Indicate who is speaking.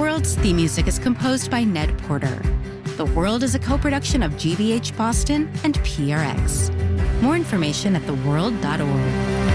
Speaker 1: World's theme music is composed by Ned Porter. The World is a co-production of GBH Boston and PRX. More information at theworld.org.